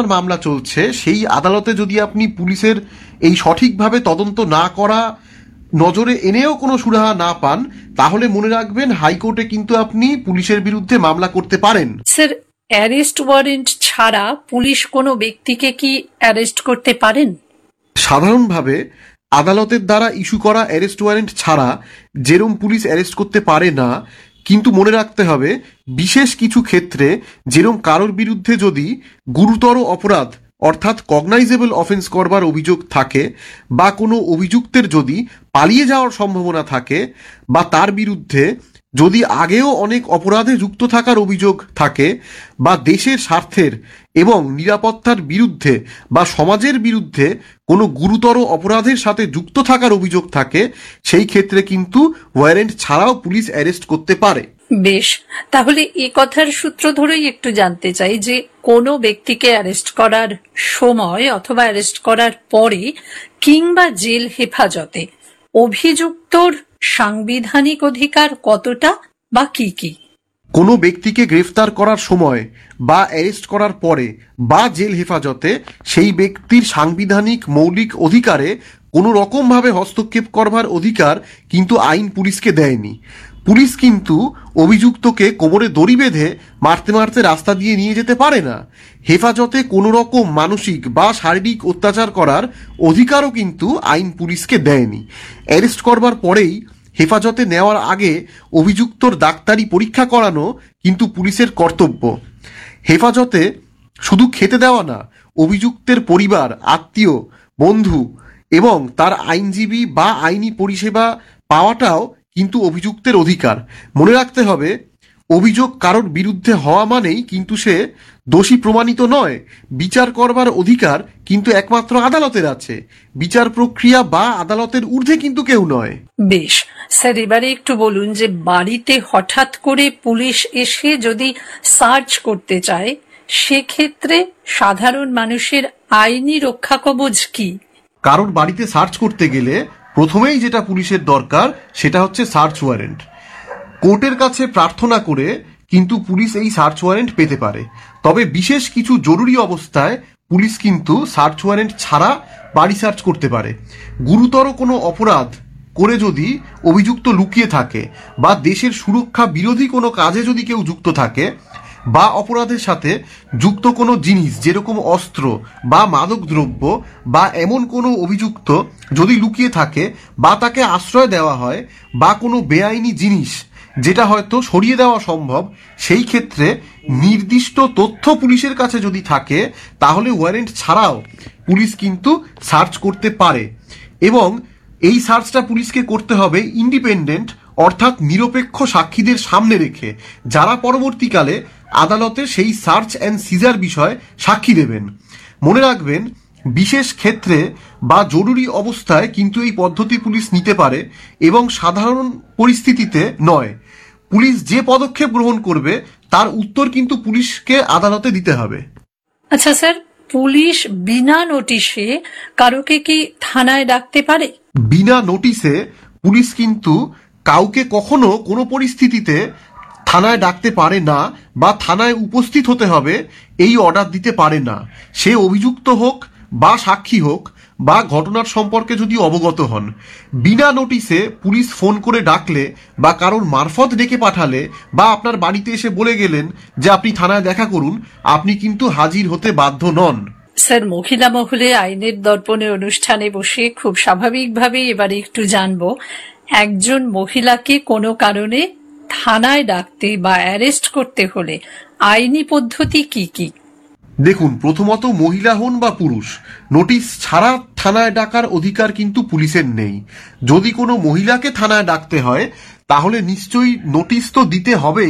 আপনার মামলা চলছে সেই আদালতে যদি আপনি পুলিশের এই সঠিকভাবে তদন্ত না করা নজরে এনেও কোনো সুরাহা না পান, তাহলে মনে রাখবেন হাইকোর্টে কিন্তু আপনি পুলিশের বিরুদ্ধে মামলা করতে পারেন। স্যার, অ্যারেস্ট ওয়ারেন্ট ছাড়া পুলিশ কোনো ব্যক্তিকে কি অ্যারেস্ট করতে পারেন? সাধারণভাবে আদালতের দ্বারা ইস্যু করা অ্যারেস্ট ওয়ারেন্ট ছাড়া যেরকম পুলিশ অ্যারেস্ট করতে পারে না, কিন্তু মনে রাখতে হবে বিশেষ কিছু ক্ষেত্রে যেরকম কারোর বিরুদ্ধে যদি গুরুতর অপরাধ অর্থাৎ কগনাইজেবল অফেন্স করবার অভিযোগ থাকে, বা কোনো অভিযুক্তের যদি পালিয়ে যাওয়ার সম্ভাবনা থাকে, বা তার বিরুদ্ধে যদি আগেও অনেক অপরাধে যুক্ত থাকার অভিযোগ থাকে, বা দেশের স্বার্থের এবং নিরাপত্তার বিরুদ্ধে বা সমাজের বিরুদ্ধে কোনো গুরুতর অপরাধের সাথে যুক্ত থাকার অভিযোগ থাকে, সেই ক্ষেত্রে কিন্তু ওয়ারেন্ট ছাড়াও পুলিশ অ্যারেস্ট করতে পারে। বেশ, তাহলে এই কথার সূত্র ধরেই একটু জানতে চাই যে কোনো ব্যক্তিকে অ্যারেস্ট করার সময় অথবা অ্যারেস্ট করার পরে কিংবা জেল হেফাজতে অভিযুক্তর সাংবিধানিক অধিকার কতটা বা কি কি? কোনো ব্যক্তিকে গ্রেফতার করার সময় বা অ্যারেস্ট করার পরে বা জেল হেফাজতে সেই ব্যক্তির সাংবিধানিক মৌলিক অধিকারে কোনো রকমভাবে হস্তক্ষেপ করবার অধিকার কিন্তু আইন পুলিশকে দেয়নি। পুলিশ কিন্তু অভিযুক্তকে কোমরে দড়ি বেঁধে মারতে মারতে রাস্তা দিয়ে নিয়ে যেতে পারে না। হেফাজতে কোনো রকম মানসিক বা শারীরিক অত্যাচার করার অধিকারও কিন্তু আইন পুলিশকে দেয়নি। অ্যারেস্ট করবার পরেই হেফাজতে নেওয়ার আগে অভিযুক্তর ডাক্তারি পরীক্ষা করানো কিন্তু পুলিশের কর্তব্য। হেফাজতে শুধু খেতে দেওয়া না, অভিযুক্তের পরিবার, আত্মীয়, বন্ধু এবং তার আইনজীবী বা আইনি পরিষেবা পাওয়াটাও কিন্তু অভিযুক্তের অধিকার। মনে রাখতে হবে, অভিযোগ কারোর বিরুদ্ধে হওয়া মানেই কিন্তু সে দোষী প্রমাণিত নয়। বিচার করবার অধিকার কিন্তু একমাত্র আদালতের আছে। বিচার প্রক্রিয়া বা আদালতের ঊর্ধ্বে কিন্তু কেউ নয়। বেশ স্যার, এবারে একটু বলুন যে বাড়িতে হঠাৎ করে পুলিশ এসে যদি সার্চ করতে চায়, সেক্ষেত্রে সাধারণ মানুষের আইনি রক্ষা কবচ কি? কারোর বাড়িতে সার্চ করতে গেলে প্রথমেই যেটা পুলিশের দরকার সেটা হচ্ছে সার্চ ওয়ারেন্ট। কোর্টের কাছে প্রার্থনা করে কিন্তু পুলিশ এই সার্চ ওয়ারেন্ট পেতে পারে। তবে বিশেষ কিছু জরুরি অবস্থায় পুলিশ কিন্তু সার্চ ওয়ারেন্ট ছাড়া বাড়ি সার্চ করতে পারে। গুরুতর কোনো অপরাধ করে যদি অভিযুক্ত লুকিয়ে থাকে, বা দেশের সুরক্ষা বিরোধী কোনো কাজে যদি কেউ যুক্ত থাকে, বা অপরাধের সাথে যুক্ত কোনো জিনিস যেরকম অস্ত্র বা মাদকদ্রব্য বা এমন কোনো অভিযুক্ত যদি লুকিয়ে থাকে বা তাকে আশ্রয় দেওয়া হয়, বা কোনো বেআইনি জিনিস যেটা হয়তো সরিয়ে দেওয়া সম্ভব, সেই ক্ষেত্রে নির্দিষ্ট তথ্য পুলিশের কাছে যদি থাকে, তাহলে ওয়ারেন্ট ছাড়াও পুলিশ কিন্তু সার্চ করতে পারে। এবং এই সার্চটা পুলিশকে করতে হবে ইন্ডিপেন্ডেন্ট, অর্থাৎ নিরপেক্ষ সাক্ষীদের সামনে রেখে, যারা পরবর্তীকালে আদালতে সেই সার্চ অ্যান্ড সিজার বিষয়ে সাক্ষী দেবেন। মনে রাখবেন, বিশেষ ক্ষেত্রে বা জরুরি অবস্থায় কিন্তু এই পদ্ধতি পুলিশ নিতে পারে, এবং সাধারণ পরিস্থিতিতে নয়। পুলিশ যে পদক্ষেপ গ্রহণ করবে তার উত্তর কিন্তু পুলিশকে আদালতে দিতে হবে। আচ্ছা স্যার, পুলিশ বিনা নোটিশে কারোকে কি থানায় ডাকতে পারে? বিনা নোটিশে পুলিশ কিন্তু কাউকে কখনো কোনো পরিস্থিতিতে থানায় ডাকতে পারে না, বা থানায় উপস্থিত হতে হবে এই অর্ডার দিতে পারে না। সে অভিযুক্ত হোক বা সাক্ষী হোক বা ঘটনার সম্পর্কে যদি অবগত হন। বিনা নোটিশে পুলিশ ফোন করে ডাকলে বা কারোর মারফত ডেকে পাঠালে বা আপনার বাড়িতে এসে বলে গেলেন যে আপনি থানায় দেখা করুন, আপনি কিন্তু হাজির হতে বাধ্য নন। স্যার, মহিলা মহলে আইনের দর্পণে অনুষ্ঠানে বসে খুব স্বাভাবিকভাবে এবারে একটু জানবো, একজন মহিলাকে কোনো কারণে থানায় ডাকতে বা অ্যারেস্ট করতে হলে আইনি পদ্ধতি কি কি? দেখুন, প্রথমত মহিলা হন বা পুরুষ, নোটিশ ছাড়া থানায় ডাকার অধিকার কিন্তু পুলিশের নেই। যদি কোনো মহিলাকে থানায় ডাকতে হয় তাহলে নিশ্চয়ই নোটিশ তো দিতে হবেই।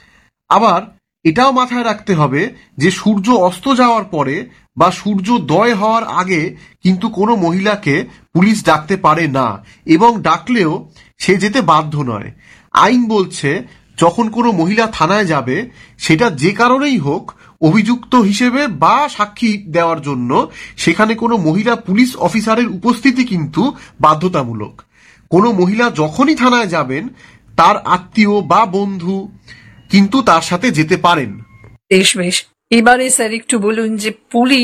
আবার এটাও মাথায় রাখতে হবে যে সূর্য অস্ত যাওয়ার পরে বা সূর্যোদয় হওয়ার আগে কিন্তু কোনো মহিলাকে পুলিশ ডাকতে পারে না, এবং ডাকলেও সে যেতে বাধ্য নয়। আইন বলছে যখন কোনো মহিলা থানায় যাবে, সেটা যে কারণেই হোক, অভিযুক্ত হিসেবে বা সাক্ষী দেওয়ার জন্য, সেখানে কোনো মহিলা পুলিশ অফিসারের উপস্থিতি কিন্তু বাধ্যতামূলক। কোনো মহিলা যখনই থানায় যাবেন, তার আত্মীয় বা বন্ধু কিন্তু তার সাথে যেতে পারেন। বেশ বেশ, এবারে স্যার একটু বলুন যে পুলিশ